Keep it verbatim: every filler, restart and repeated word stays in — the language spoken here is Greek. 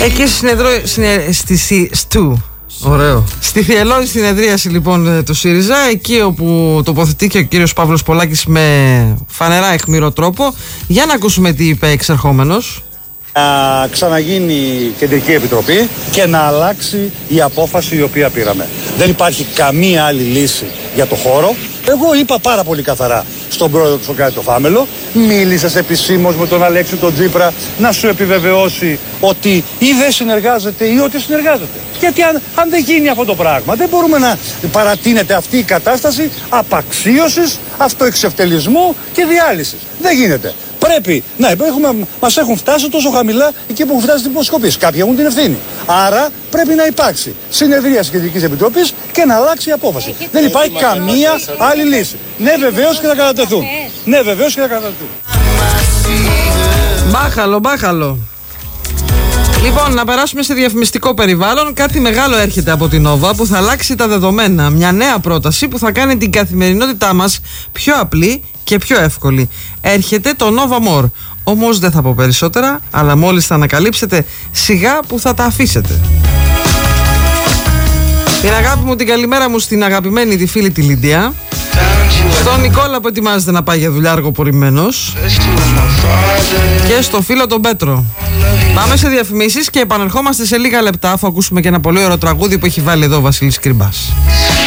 Εκεί συνεδρό, συνε, στη, στη, στου, ωραίο. Στη θυελλώδη συνεδρίαση λοιπόν του ΣΥΡΙΖΑ, εκεί όπου τοποθετήθηκε ο κύριος Παύλος Πολάκης με φανερά αιχμηρό τρόπο. Για να ακούσουμε τι είπε εξερχόμενος. Να ξαναγίνει η Κεντρική Επιτροπή και να αλλάξει η απόφαση η οποία πήραμε. Δεν υπάρχει καμία άλλη λύση για το χώρο. Εγώ είπα πάρα πολύ καθαρά στον πρόεδρο του Σοκράτη το Φάμελο, μίλησες επισήμως με τον Αλέξη τον Τσίπρα να σου επιβεβαιώσει ότι ή δεν συνεργάζεται ή ότι συνεργάζεται. Γιατί αν, αν δεν γίνει αυτό το πράγμα, δεν μπορούμε να παρατείνεται αυτή η κατάσταση απαξίωσης, αυτοεξευτελισμού και διάλυσης. Δεν γίνεται. Πρέπει να έχουμε, μας έχουν φτάσει τόσο χαμηλά εκεί που έχουν φτάσει την υποσκοπής. Κάποιοι έχουν την ευθύνη. Άρα πρέπει να υπάρξει συνεδρίαση Κεντρικής Επιτροπής και να αλλάξει η απόφαση. Έχετε δεν υπάρχει καμία άλλη λύση. Ναι, βεβαίως και θα κατατεθούν. Ναι, βεβαίως και θα κατατεθούν. Μπάχαλο, μπάχαλο. Λοιπόν, να περάσουμε σε διαφημιστικό περιβάλλον. Κάτι μεγάλο έρχεται από την Nova που θα αλλάξει τα δεδομένα. Μια νέα πρόταση που θα κάνει την καθημερινότητά μας πιο απλή και πιο εύκολη. Έρχεται το Nova More. Όμως δεν θα πω περισσότερα, αλλά μόλις θα ανακαλύψετε, σιγά που θα τα αφήσετε. Την αγάπη μου, την καλημέρα μου στην αγαπημένη τη φίλη τη Λίντια. Στον Νικόλα που ετοιμάζεται να πάει για δουλειά αργοπορημένος. Και στο φίλο τον Πέτρο. Πάμε σε διαφημίσεις και επανερχόμαστε σε λίγα λεπτά, αφού ακούσουμε και ένα πολύ ωραίο τραγούδι που έχει βάλει εδώ ο Βασίλης Κρυμπάς.